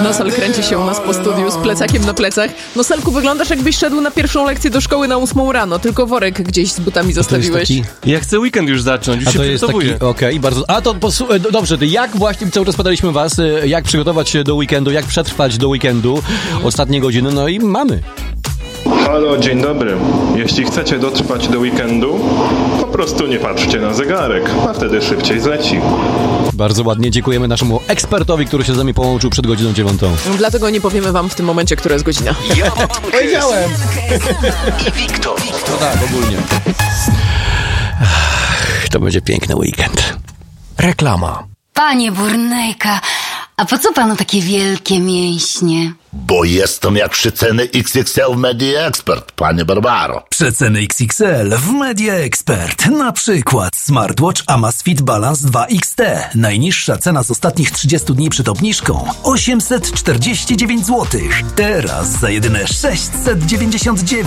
Nosal kręci się u nas po studiu z plecakiem na plecach. Nosalku, wyglądasz jakbyś szedł na pierwszą lekcję do szkoły na 8 rano, tylko worek gdzieś z butami zostawiłeś. Ja chcę weekend już zacząć, już się przygotowuję. Okej, bardzo. A to dobrze, to jak właśnie cały czas pytaliśmy was, jak przygotować się do weekendu, jak przetrwać do weekendu, ostatnie godziny, no i mamy. Halo, dzień dobry. Jeśli chcecie dotrwać do weekendu, po prostu nie patrzcie na zegarek, a wtedy szybciej zleci. Bardzo ładnie dziękujemy naszemu ekspertowi, który się z nami połączył przed godziną 9. Dlatego nie powiemy wam w tym momencie, która jest godzina. Powiedziałem! I Wiktor. No tak, ogólnie. To będzie piękny weekend. Reklama. Panie Burnejka, a po co panu takie wielkie mięśnie? Bo jestem jak przeceny XXL w Media Expert, panie Barbaro. Przeceny XXL w Media Expert. Na przykład smartwatch Amazfit Balance 2 XT. Najniższa cena z ostatnich 30 dni przed obniżką 849 zł. Teraz za jedyne 699.